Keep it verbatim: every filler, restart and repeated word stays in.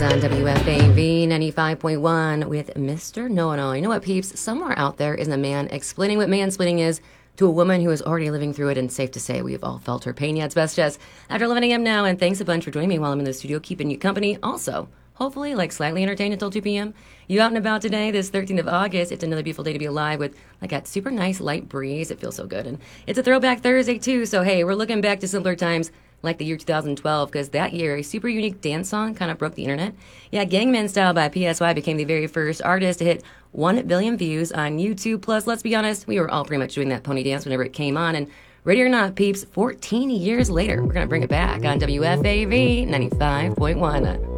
on W F A V ninety-five point one with Mister Know-It-All. You know what, peeps? Somewhere out there is a man explaining what mansplaining is to a woman who is already living through it, and safe to say we've all felt her pain. Yeah, it's best just after eleven a.m. now, and thanks a bunch for joining me while I'm in the studio, keeping you company. Also, hopefully, like slightly entertained until two p.m. You out and about today, this thirteenth of August. It's another beautiful day to be alive with like that super nice light breeze. It feels so good. And it's a throwback Thursday, too. So, hey, we're looking back to simpler times like the year two thousand twelve, because that year, a super unique dance song kind of broke the internet. Yeah, Gangnam Style by P S Y became the very first artist to hit one billion views on YouTube. Plus, let's be honest, we were all pretty much doing that pony dance whenever it came on. And ready or not, peeps, fourteen years later, we're going to bring it back on W F A V ninety-five point one.